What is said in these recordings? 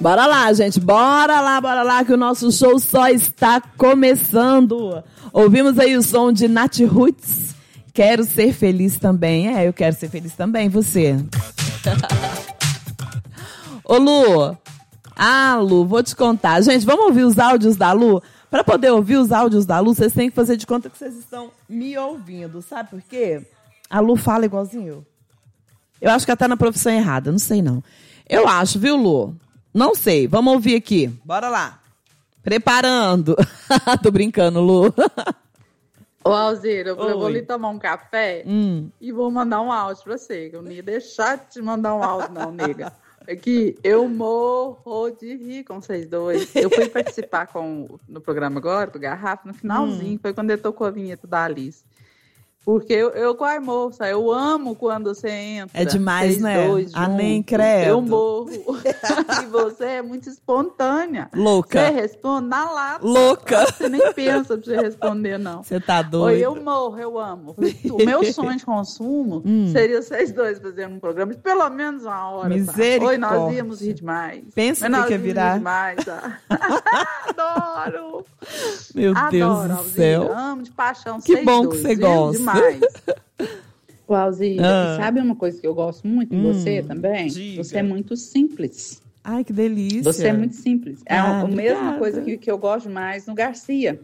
Bora lá, gente. Bora lá, que o nosso show só está começando. Ouvimos aí o som de Nath Roots. Quero ser feliz também. Eu quero ser feliz também. Você? Ô, Lu. Lu, vou te contar. Gente, vamos ouvir os áudios da Lu? Para poder ouvir os áudios da Lu, vocês têm que fazer de conta que vocês estão me ouvindo. Sabe por quê? A Lu fala igualzinho eu. Eu acho que ela tá na profissão errada. Não sei, não. Eu acho, viu, Lu? Não sei. Vamos ouvir aqui. Bora lá. Preparando. Tô brincando, Lu. Ô, Alzira, eu vou ali tomar um café e vou mandar um áudio pra você. Eu não ia deixar de te mandar um áudio, não, nega. É que eu morro de rir com vocês dois. Eu fui participar no programa agora, do Garrafa, no finalzinho. Foi quando ele tocou a vinheta da Alice. Porque eu quase morro, sabe? Eu amo quando você entra. É demais, né? Nem credo. Eu morro. E você é muito espontânea. Louca. Você responde na lata. Louca. Você nem pensa pra você responder, não. Você tá doido. Eu morro, eu amo. O meu sonho de consumo seria vocês dois fazendo um programa de pelo menos uma hora. Misericórdia. Oi, nós íamos rir demais. Pensa que ia virar. Rir demais, tá? Adoro. Meu Deus do céu. Amo de paixão. Que bom que você gosta. Demais. O Alzira, sabe uma coisa que eu gosto muito em você também? Diga. Você é muito simples. Ai, que delícia. Você é muito simples. É a obrigada. mesma coisa que eu gosto mais no Garcia.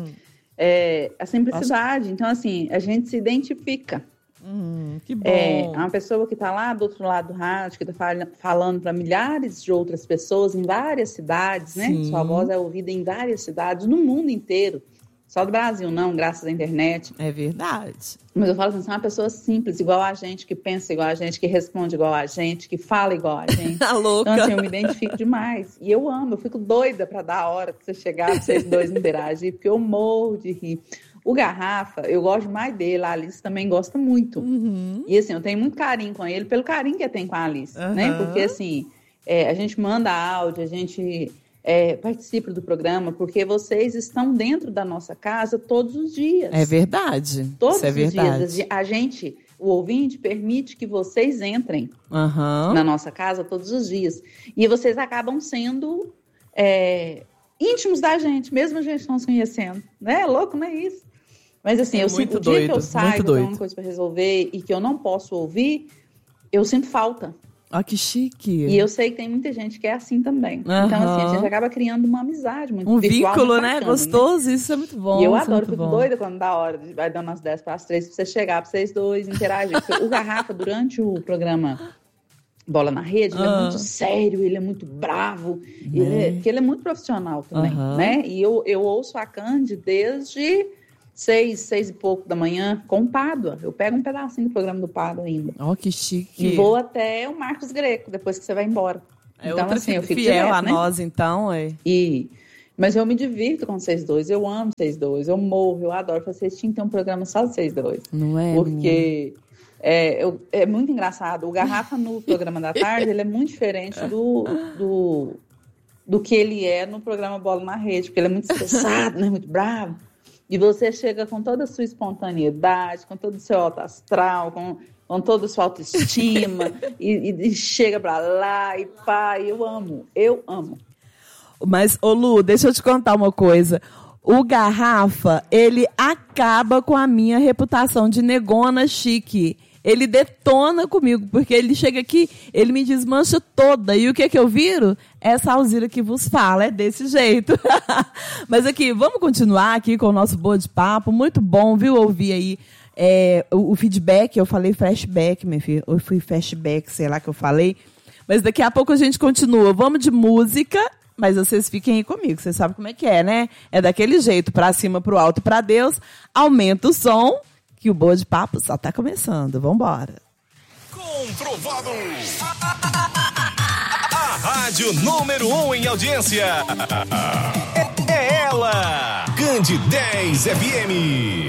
É a simplicidade. Então, assim, a gente se identifica. Que bom. É uma pessoa que está lá do outro lado do rádio, que está falando para milhares de outras pessoas em várias cidades, né? Sim. Sua voz é ouvida em várias cidades, no mundo inteiro. Só do Brasil, não, graças à internet. É verdade. Mas eu falo assim, você é uma pessoa simples, igual a gente, que pensa igual a gente, que responde igual a gente, que fala igual a gente. Tá louca. Então, assim, eu me identifico demais. E eu amo, eu fico doida para dar a hora pra você chegar, pra vocês dois interagir, porque eu morro de rir. O Garrafa, eu gosto mais dele, a Alice também gosta muito. E assim, eu tenho muito carinho com ele, pelo carinho que eu tenho com a Alice, né? Porque assim, a gente manda áudio, a gente... participa do programa, porque vocês estão dentro da nossa casa todos os dias. É verdade. Todos Isso é os verdade. dias. A gente, o ouvinte, permite que vocês entrem na nossa casa todos os dias. E vocês acabam sendo íntimos da gente, mesmo a gente não se conhecendo. Né? É louco, não é isso? Mas assim, eu sinto, o dia que eu saio, tenho uma coisa para resolver e que eu não posso ouvir, eu sinto falta. Ó, que chique. E eu sei que tem muita gente que é assim também. Então, assim, a gente acaba criando uma amizade muito virtual, vínculo, né? Bacana, gostoso, né? Isso é muito bom. E eu adoro, fico doida quando dá hora, vai dando umas 10 para as 3, pra você chegar, pra vocês dois interagir. O Garrafa, durante o programa Bola na Rede, ele é muito sério, ele é muito bravo, porque ele é muito profissional também, né? E eu ouço a Candy desde 6 e pouco da manhã, com o Pádua. Eu pego um pedacinho do programa do Pádua ainda. Ó, que chique. E vou até o Marcos Greco, depois que você vai embora. Então, assim, eu fico fiel direto, a né? nós, então, Mas eu me divirto com vocês dois, eu amo vocês dois, eu morro, eu adoro. Vocês tinham que ter um programa só de vocês dois. Não é? Porque é muito engraçado. O Garrafa no programa da tarde, ele é muito diferente do que ele é no programa Bola na Rede, porque ele é muito estressado, né? Muito bravo. E você chega com toda a sua espontaneidade, com todo o seu alto astral, com toda a sua autoestima, e chega pra lá, e pá, eu amo. Mas, ô Lu, deixa eu te contar uma coisa. O Garrafa, ele acaba com a minha reputação de negona chique. Ele detona comigo, porque ele chega aqui, ele me desmancha toda. E o que eu viro? Essa Alzira que vos fala, é desse jeito. Mas aqui, vamos continuar aqui com o nosso Boa de Papo. Muito bom, viu, ouvir aí o feedback. Eu falei flashback, minha filha. Ou fui flashback, sei lá que eu falei. Mas daqui a pouco a gente continua. Vamos de música, mas vocês fiquem aí comigo. Vocês sabem como é que é, né? É daquele jeito, pra cima, pro alto, pra Deus. Aumenta o som, que o Boa de Papo só tá começando. Vambora. Comprovado. A rádio número 1 em audiência. É ela. Cande 10 FM.